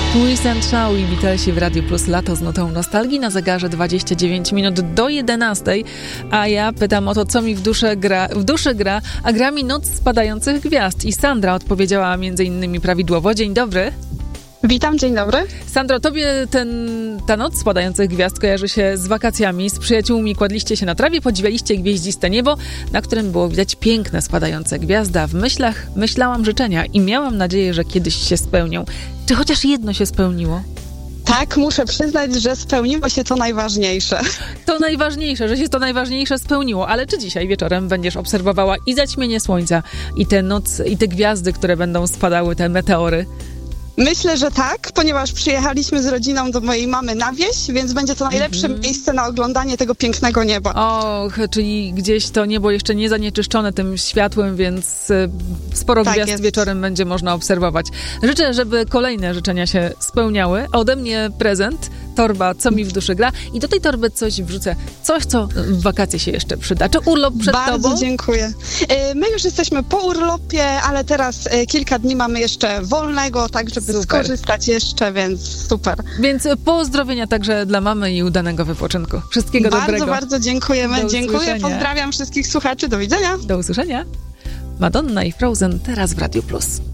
Twist and Shout i witajcie w Radio Plus Lato z nutą nostalgii na zegarze 29 minut do 11, a ja pytam o to, co mi w duszy gra, a gra mi Noc Spadających Gwiazd i Sandra odpowiedziała między innymi prawidłowo. Dzień dobry. Witam, dzień dobry. Sandro, tobie ta Noc Spadających Gwiazd kojarzy się z wakacjami, z przyjaciółmi kładliście się na trawie, podziwialiście gwieździste niebo, na którym było widać piękne spadające gwiazdy, a w myślach myślałam życzenia i miałam nadzieję, że kiedyś się spełnią. Czy chociaż jedno się spełniło? Tak, muszę przyznać, że spełniło się to najważniejsze. To najważniejsze, że się to najważniejsze spełniło, ale czy dzisiaj wieczorem będziesz obserwowała i zaćmienie słońca, i tę noc, i te gwiazdy, które będą spadały, te meteory? Myślę, że tak, ponieważ przyjechaliśmy z rodziną do mojej mamy na wieś, więc będzie to najlepsze miejsce na oglądanie tego pięknego nieba. Och, czyli gdzieś to niebo jeszcze nie zanieczyszczone tym światłem, więc sporo tak gwiazd jest. Wieczorem będzie można obserwować. Życzę, żeby kolejne życzenia się spełniały. Ode mnie prezent, torba Co mi w duszy gra i do tej torby coś wrzucę, coś, co w wakacje się jeszcze przyda. Czy urlop przed tobą? Bardzo dziękuję. My już jesteśmy po urlopie, ale teraz kilka dni mamy jeszcze wolnego, tak żeby skorzystać jeszcze, więc super. Więc pozdrowienia także dla mamy i udanego wypoczynku. Wszystkiego dobrego. Bardzo dziękujemy. Dziękuję, pozdrawiam wszystkich słuchaczy. Do widzenia. Do usłyszenia. Madonna i Frozen teraz w Radio Plus.